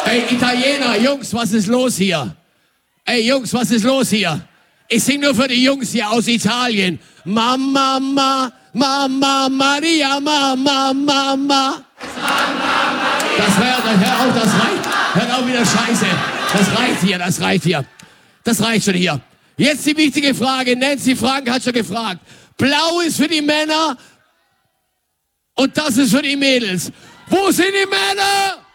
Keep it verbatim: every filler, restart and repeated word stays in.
Ey, Italiener, Jungs, was ist los hier? Ey, Jungs, was ist los hier? Ich sing nur für die Jungs hier aus Italien. Mama, Mama, Mama, Maria, Mama, Mama. Das hört, hör auf, das reicht. Hört auf wieder Scheiße. Das reicht hier, das reicht hier. Das reicht schon hier. Jetzt die wichtige Frage. Nancy Frank hat schon gefragt. Blau ist für die Männer und das ist für die Mädels. Wo sind die Männer?